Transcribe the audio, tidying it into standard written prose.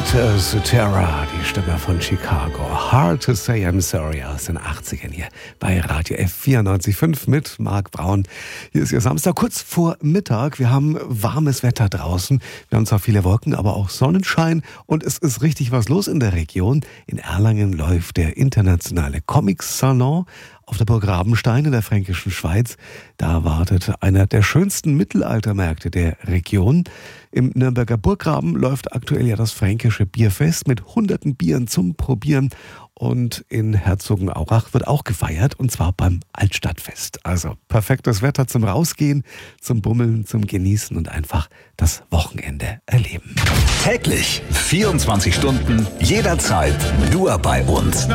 Cetera, die Stimme von Chicago. Hard to say I'm sorry aus den 80ern hier bei Radio F94.5 mit Marc Braun. Hier ist ja Samstag, kurz vor Mittag. Wir haben warmes Wetter draußen. Wir haben zwar viele Wolken, aber auch Sonnenschein. Und es ist richtig was los in der Region. In Erlangen läuft der internationale Comic-Salon auf der Burg Rabenstein in der fränkischen Schweiz. Da wartet einer der schönsten Mittelaltermärkte der Region. Im Nürnberger Burggraben läuft aktuell ja das fränkische Bierfest mit hunderten Bieren zum Probieren. Und in Herzogenaurach wird auch gefeiert, und zwar beim Altstadtfest. Also perfektes Wetter zum Rausgehen, zum Bummeln, zum Genießen und einfach das Wochenende erleben. Täglich 24 Stunden, jederzeit nur bei uns.